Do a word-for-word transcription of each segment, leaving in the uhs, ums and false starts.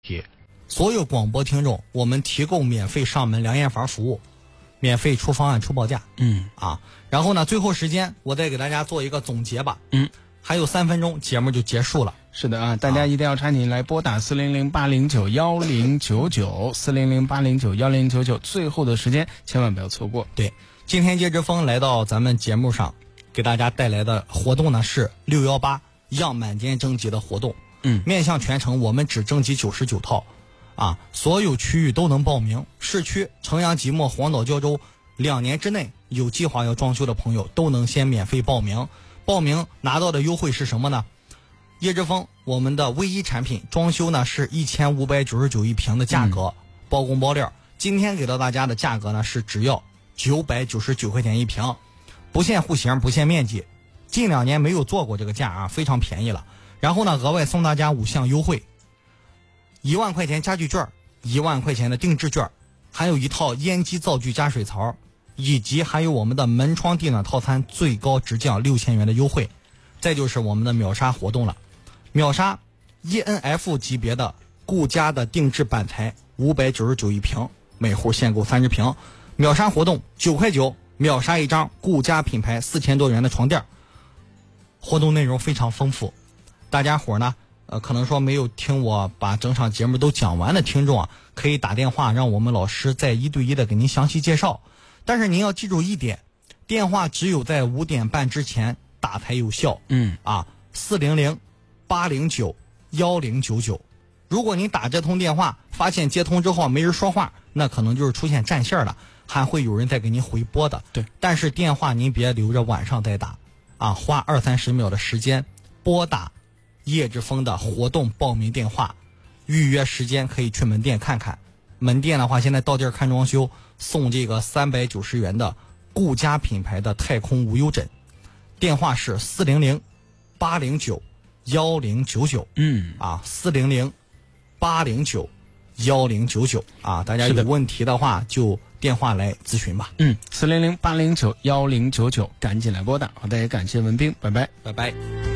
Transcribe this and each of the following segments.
所有广播听众，我们提供免费上门量验法服务，免费出方案出报价。 嗯啊，然后呢，最后时间我再给大家做一个总结吧。 嗯， 还有三分钟，节目就结束了。 是的啊，大家一定要抓紧来拨打四零零八零九幺零九九四零零八零九幺零九九，最后的时间千万不要错过。 对，今天叶之峰来到咱们节目上，给大家带来的活动呢是六幺八样满减征集的活动。 嗯， 面向全城，我们只征集九十九套，啊，所有区域都能报名。市区城阳、即墨、黄岛、胶州，两年之内有计划要装修的朋友都能先免费报名。报名拿到的优惠是什么呢？叶之峰我们的唯一产品装修呢是一千五百九十九一平的价格，嗯、包工包料。今天给到大家的价格呢是只要九百九十九块钱一平，不限户型，不限面积。近两年没有做过这个价啊，非常便宜了。然后呢，额外送大家五项优惠：一万块钱家具券，一万块钱的定制券，还有一套烟机灶具加水槽，以及还有我们的门窗地暖套餐最高直降六千元的优惠。再就是我们的秒杀活动了，秒杀 E N F 级别的顾家的定制板材五百九十九一平，每户限购三十平。秒杀活动九块九秒杀一张顾家品牌四千多元的床垫。活动内容非常丰富。大家伙呢，呃，可能说没有听我把整场节目都讲完的听众啊，可以打电话让我们老师再一对一的给您详细介绍。但是您要记住一点，电话只有在五点半之前打才有效。 嗯啊，四零零八零九幺零九九。如果您打这通电话，发现接通之后没人说话，那可能就是出现占线了，还会有人再给您回拨的。 对， 但是电话您别留着晚上再打，啊，花二三十秒的时间拨打叶之峰的活动报名电话，预约时间可以去门店看看。门店的话，现在到店看装修送这个三百九十元的顾家品牌的太空无忧枕。电话是四零零八零九幺零九九。 嗯啊，四零零八零九幺零九九啊，大家有问题的话就电话来咨询吧。 嗯，四零零八零九幺零九九，赶紧来拨打。好的，也感谢文斌，拜拜， 拜拜。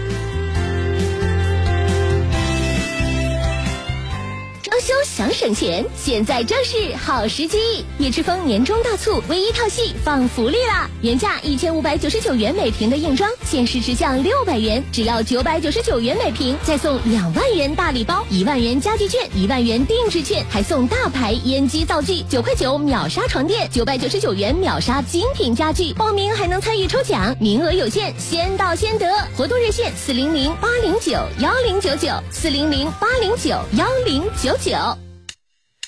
装修想省钱，现在正是好时机！叶之峰年终大促唯一套系放福利啦！原价一千五百九十九元每平的硬装，限时直降六百元，只要九百九十九元每平，再送两万元大礼包，一万元家具券，一万元定制券，还送大牌烟机灶具，九块九秒杀床垫，九百九十九元秒杀精品家具。报名还能参与抽奖，名额有限，先到先得。活动热线四零零八零九幺零九九四零零八零九幺零九九。